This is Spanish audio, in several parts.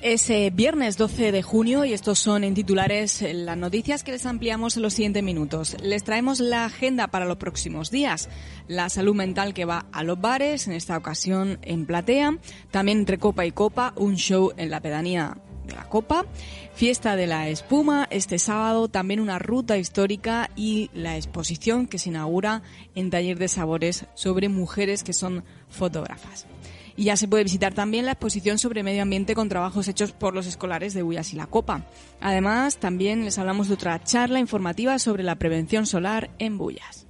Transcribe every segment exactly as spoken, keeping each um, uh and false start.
Es eh, viernes doce de junio y estos son en titulares eh, las noticias que les ampliamos en los siguientes minutos. Les traemos la agenda para los próximos días. La salud mental que va a los bares, en esta ocasión en Platea. También entre copa y copa, un show en la pedanía de la Copa. Fiesta de la Espuma este sábado, también una ruta histórica y la exposición que se inaugura en Taller de Sabores sobre mujeres que son fotógrafas. Y ya se puede visitar también la exposición sobre medio ambiente con trabajos hechos por los escolares de Bullas y la Copa. Además, también les hablamos de otra charla informativa sobre la prevención solar en Bullas.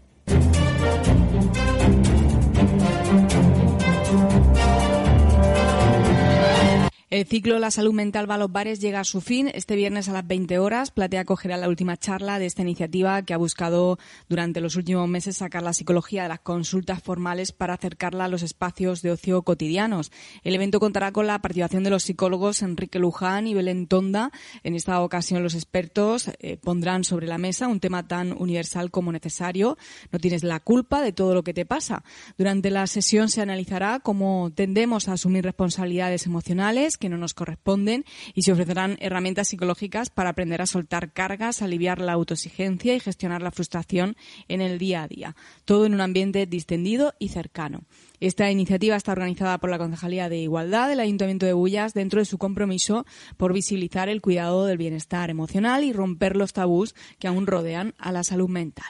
El ciclo La salud mental va a los bares llega a su fin. Este viernes a las veinte horas, Platea acogerá la última charla de esta iniciativa que ha buscado durante los últimos meses sacar la psicología de las consultas formales para acercarla a los espacios de ocio cotidianos. El evento contará con la participación de los psicólogos Enrique Luján y Belén Tonda. En esta ocasión los expertos eh, pondrán sobre la mesa un tema tan universal como necesario. No tienes la culpa de todo lo que te pasa. Durante la sesión se analizará cómo tendemos a asumir responsabilidades emocionales que no nos corresponden y se ofrecerán herramientas psicológicas para aprender a soltar cargas, aliviar la autoexigencia y gestionar la frustración en el día a día. Todo en un ambiente distendido y cercano. Esta iniciativa está organizada por la Concejalía de Igualdad del Ayuntamiento de Bullas dentro de su compromiso por visibilizar el cuidado del bienestar emocional y romper los tabús que aún rodean a la salud mental.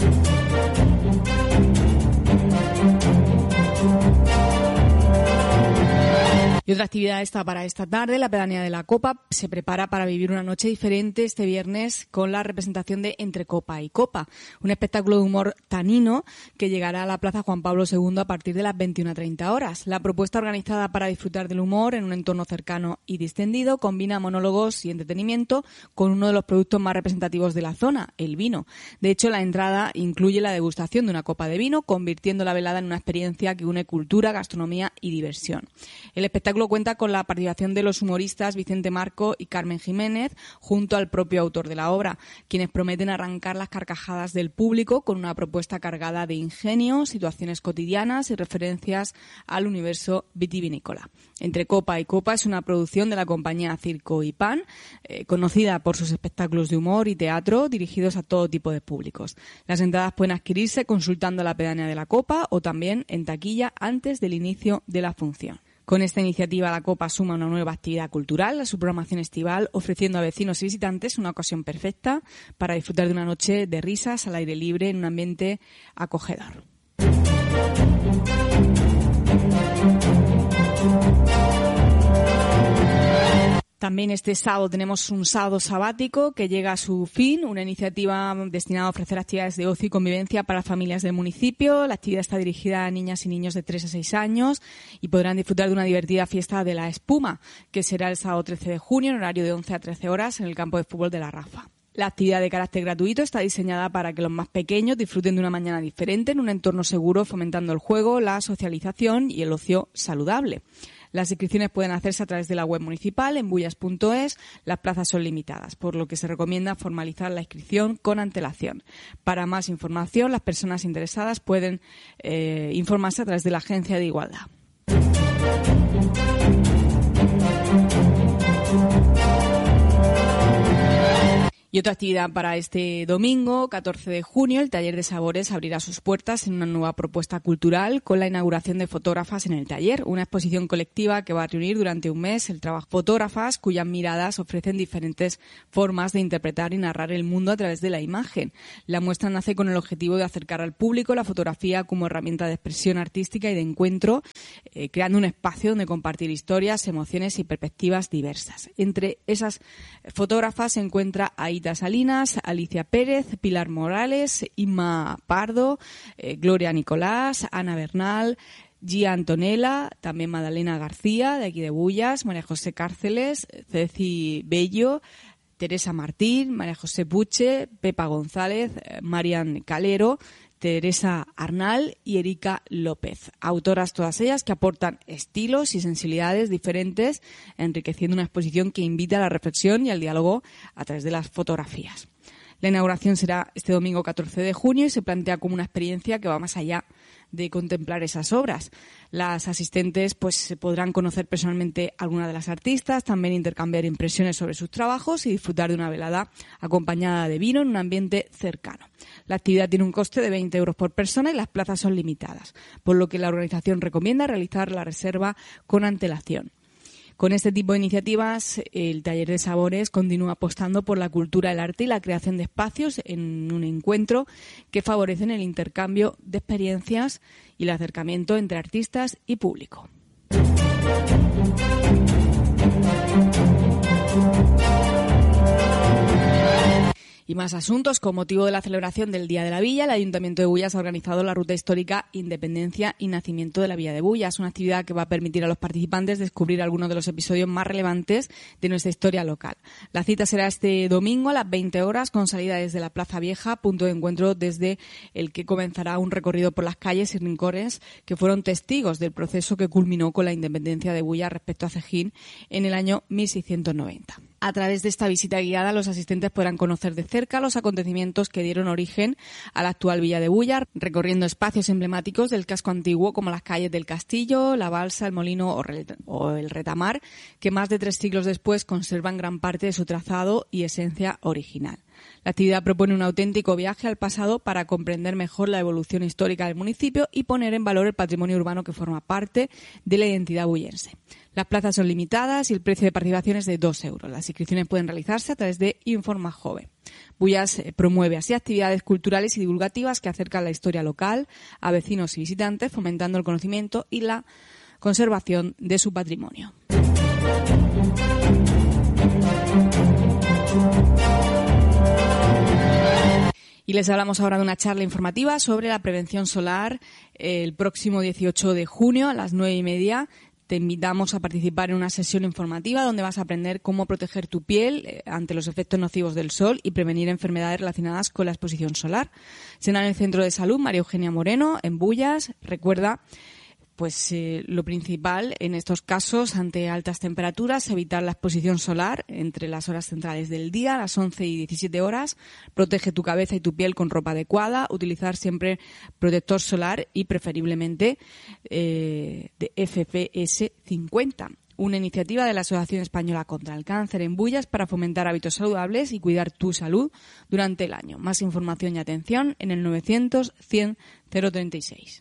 Y otra actividad está para esta tarde. La pedanía de la Copa se prepara para vivir una noche diferente este viernes con la representación de Entre Copa y Copa, un espectáculo de humor tanino que llegará a la Plaza Juan Pablo segundo a partir de las veintiuna treinta horas. La propuesta organizada para disfrutar del humor en un entorno cercano y distendido combina monólogos y entretenimiento con uno de los productos más representativos de la zona, el vino. De hecho, la entrada incluye la degustación de una copa de vino, convirtiendo la velada en una experiencia que une cultura, gastronomía y diversión. El espectáculo cuenta con la participación de los humoristas Vicente Marco y Carmen Jiménez, junto al propio autor de la obra, quienes prometen arrancar las carcajadas del público con una propuesta cargada de ingenio, situaciones cotidianas y referencias al universo vitivinícola. Entre Copa y Copa es una producción de la compañía Circo y Pan, eh, conocida por sus espectáculos de humor y teatro dirigidos a todo tipo de públicos. Las entradas pueden adquirirse consultando la pedanía de la Copa o también en taquilla antes del inicio de la función. Con esta iniciativa, la Copa suma una nueva actividad cultural a su programación estival, ofreciendo a vecinos y visitantes una ocasión perfecta para disfrutar de una noche de risas al aire libre en un ambiente acogedor. También este sábado tenemos un sábado sabático que llega a su fin, una iniciativa destinada a ofrecer actividades de ocio y convivencia para familias del municipio. La actividad está dirigida a niñas y niños de tres a seis años y podrán disfrutar de una divertida fiesta de la espuma, que será el sábado trece de junio en horario de once a trece horas en el campo de fútbol de la Rafa. La actividad de carácter gratuito está diseñada para que los más pequeños disfruten de una mañana diferente en un entorno seguro, fomentando el juego, la socialización y el ocio saludable. Las inscripciones pueden hacerse a través de la web municipal en bullas punto es. Las plazas son limitadas, por lo que se recomienda formalizar la inscripción con antelación. Para más información, las personas interesadas pueden eh, informarse a través de la Agencia de Igualdad. Y otra actividad para este domingo, catorce de junio, el Taller de Sabores abrirá sus puertas en una nueva propuesta cultural con la inauguración de Fotógrafas en el Taller, una exposición colectiva que va a reunir durante un mes el trabajo de fotógrafas cuyas miradas ofrecen diferentes formas de interpretar y narrar el mundo a través de la imagen. La muestra nace con el objetivo de acercar al público la fotografía como herramienta de expresión artística y de encuentro, eh, creando un espacio donde compartir historias, emociones y perspectivas diversas. Entre esas fotógrafas se encuentra Aida Salinas, Alicia Pérez, Pilar Morales, Inma Pardo, eh, Gloria Nicolás, Ana Bernal, Gia Antonella, también Madalena García, de aquí de Bullas, María José Cárceles, Ceci Bello, Teresa Martín, María José Puche, Pepa González, Marian Calero, Teresa Arnal y Erika López. Autoras todas ellas que aportan estilos y sensibilidades diferentes, enriqueciendo una exposición que invita a la reflexión y al diálogo a través de las fotografías. La inauguración será este domingo catorce de junio y se plantea como una experiencia que va más allá de contemplar esas obras. Las asistentes pues podrán conocer personalmente a alguna de las artistas, también intercambiar impresiones sobre sus trabajos y disfrutar de una velada acompañada de vino en un ambiente cercano. La actividad tiene un coste de veinte euros por persona y las plazas son limitadas, por lo que la organización recomienda realizar la reserva con antelación. Con este tipo de iniciativas, el Taller de Sabores continúa apostando por la cultura, el arte y la creación de espacios en un encuentro que favorecen el intercambio de experiencias y el acercamiento entre artistas y público. Y más asuntos. Con motivo de la celebración del Día de la Villa, el Ayuntamiento de Bullas ha organizado la ruta histórica Independencia y Nacimiento de la Villa de Bullas, una actividad que va a permitir a los participantes descubrir algunos de los episodios más relevantes de nuestra historia local. La cita será este domingo a las veinte horas con salida desde la Plaza Vieja, punto de encuentro desde el que comenzará un recorrido por las calles y rincones que fueron testigos del proceso que culminó con la independencia de Bullas respecto a Cejín en el año mil seiscientos noventa. A través de esta visita guiada, los asistentes podrán conocer de cerca los acontecimientos que dieron origen a la actual Villa de Bullas, recorriendo espacios emblemáticos del casco antiguo como las calles del Castillo, la Balsa, el Molino o el Retamar, que más de tres siglos después conservan gran parte de su trazado y esencia original. La actividad propone un auténtico viaje al pasado para comprender mejor la evolución histórica del municipio y poner en valor el patrimonio urbano que forma parte de la identidad bullense. Las plazas son limitadas y el precio de participación es de dos euros. Las inscripciones pueden realizarse a través de Informa Joven. Bullas promueve así actividades culturales y divulgativas que acercan la historia local a vecinos y visitantes, fomentando el conocimiento y la conservación de su patrimonio. Y les hablamos ahora de una charla informativa sobre la prevención solar el próximo dieciocho de junio a las nueve y media. Te invitamos a participar en una sesión informativa donde vas a aprender cómo proteger tu piel ante los efectos nocivos del sol y prevenir enfermedades relacionadas con la exposición solar. Será en el Centro de Salud María Eugenia Moreno, en Bullas. Recuerda, pues eh, lo principal en estos casos, ante altas temperaturas, evitar la exposición solar entre las horas centrales del día, las once y diecisiete horas. Protege tu cabeza y tu piel con ropa adecuada. Utilizar siempre protector solar y preferiblemente eh, de F P S cincuenta. Una iniciativa de la Asociación Española contra el Cáncer en Bullas para fomentar hábitos saludables y cuidar tu salud durante el año. Más información y atención en el novecientos cien cero treinta y seis.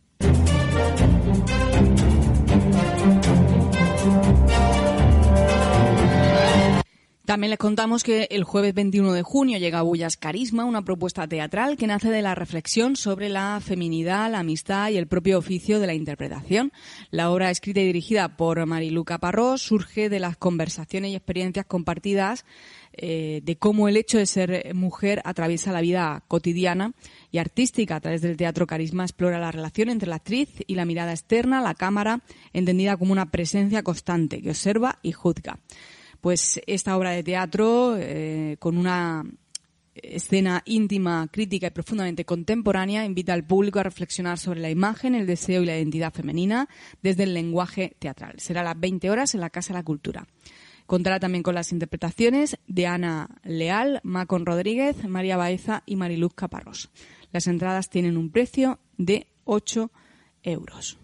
También les contamos que el jueves veintiuno de junio llega a Bullas Carisma, una propuesta teatral que nace de la reflexión sobre la feminidad, la amistad y el propio oficio de la interpretación. La obra, escrita y dirigida por Marilu Caparrós, surge de las conversaciones y experiencias compartidas eh, de cómo el hecho de ser mujer atraviesa la vida cotidiana y artística. A través del teatro Carisma explora la relación entre la actriz y la mirada externa, la cámara, entendida como una presencia constante que observa y juzga. Pues esta obra de teatro, eh, con una escena íntima, crítica y profundamente contemporánea, invita al público a reflexionar sobre la imagen, el deseo y la identidad femenina desde el lenguaje teatral. Será a las veinte horas en la Casa de la Cultura. Contará también con las interpretaciones de Ana Leal, Macon Rodríguez, María Baeza y Mariluz Caparrós. Las entradas tienen un precio de ocho euros.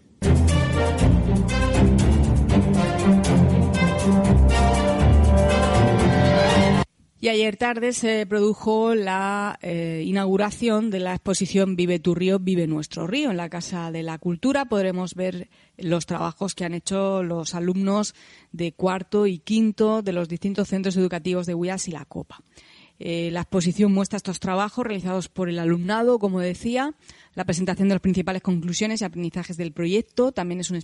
Y ayer tarde se produjo la eh, inauguración de la exposición Vive tu río, vive nuestro río. En la Casa de la Cultura podremos ver los trabajos que han hecho los alumnos de cuarto y quinto de los distintos centros educativos de Bullas y La Copa. Eh, la exposición muestra estos trabajos realizados por el alumnado, como decía, la presentación de las principales conclusiones y aprendizajes del proyecto. También es un